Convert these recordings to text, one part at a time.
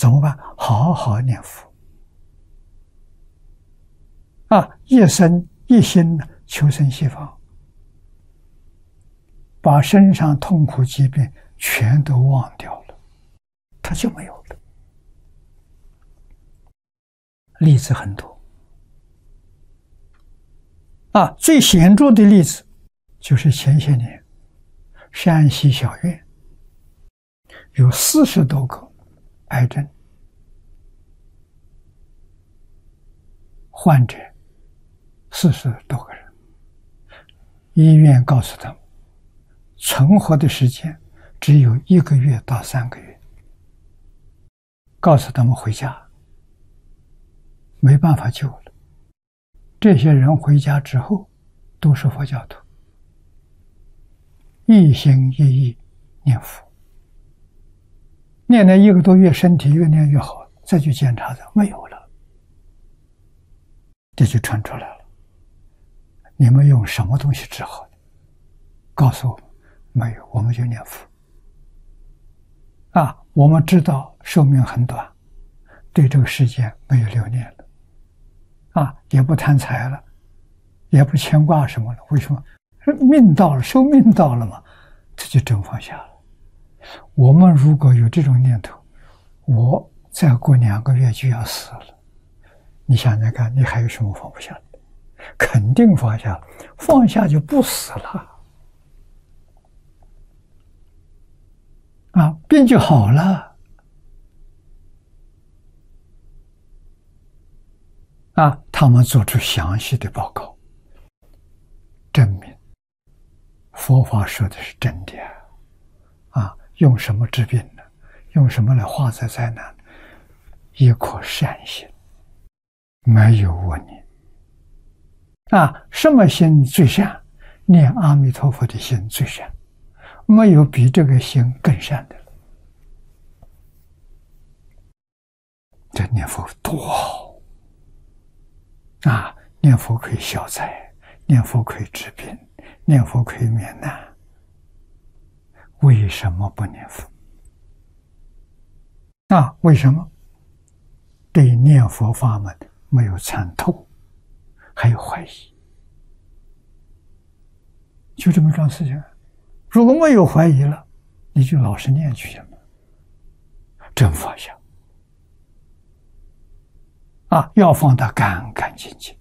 怎么办？好好念佛啊，一生一心求生西方，把身上痛苦疾病全都忘掉了，他就没有了。例子很多啊，最显著的例子就是前些年山西小院有40多个癌症患者，40多个人，医院告诉他们存活的时间只有1个月到3个月，告诉他们回家，没办法救了。这些人回家之后都是佛教徒，一心一意念佛，念了1个多月，身体越念越好，再去检查的没有了，这就传出来了。你们用什么东西治好的？告诉我们，没有，我们就念佛。啊，我们知道寿命很短，对这个世界没有留恋了，啊，也不贪财了，也不牵挂什么了。为什么？命到了，寿命到了嘛，这就真放下了。我们如果有这种念头，我再过2个月就要死了，你想想看，你还有什么放不下的？肯定放下了，放下就不死了。啊，病就好了。啊，他们做出详细的报告，证明佛法说的是真的。啊，用什么治病呢？用什么来化解灾难？一颗善心，没有恶念。啊，什么心最善？念阿弥陀佛的心最善，没有比这个心更善的了。这念佛多好啊！念佛可以消灾，念佛可以治病，念佛可以免难。为什么不念佛？啊，为什么？对念佛法门没有参透，还有怀疑，就这么桩事情。如果没有怀疑了，你就老实念去行了，真放下。啊，要放得干干净净。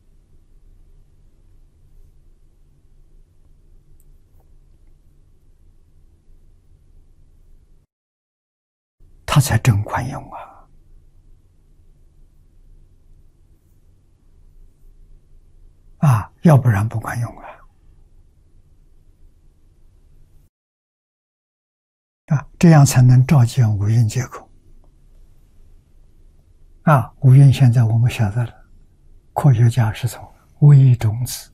他才真管用啊！啊，要不然不管用啊！啊，这样才能照见五蕴皆空。啊，五蕴现在我们晓得了，科学家是从微中子。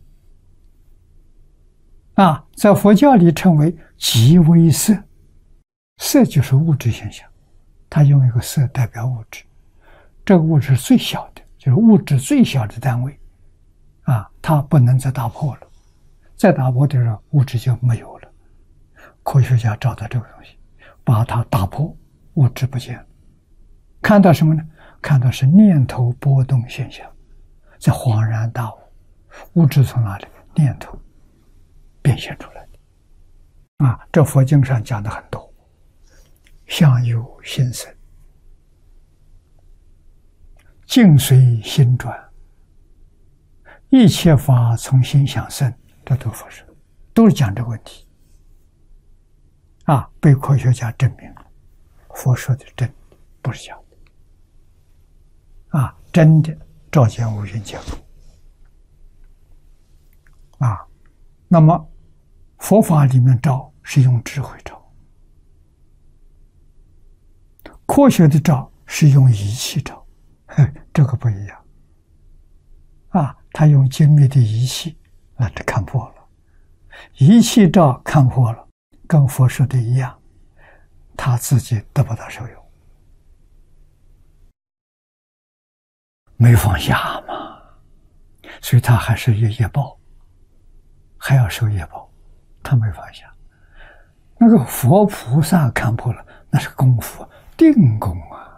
啊，在佛教里称为极微色，色就是物质现象，它用一个色代表物质，这个物质最小的，就是物质最小的单位。啊，它不能再打破了，再打破的时候，物质就没有了。科学家找到这个东西，把它打破，物质不见了。看到什么呢？看到是念头波动现象，才恍然大悟，物质从哪里？念头变现出来的。啊，这佛经上讲的很多，相由心生，境随心转，一切法从心想生，这都佛说，都是讲这个问题。啊，被科学家证明了，佛说的真，不是假的。啊，真的照见五蕴皆空。啊，那么佛法里面照是用智慧照，科学的照是用仪器照，这个不一样。啊，他用精密的仪器，那就看破了。仪器照看破了，跟佛说的一样，他自己得不到受用，没放下嘛，所以他还是有业报，还要受业报，他没放下。那个佛菩萨看破了，那是功夫定功啊。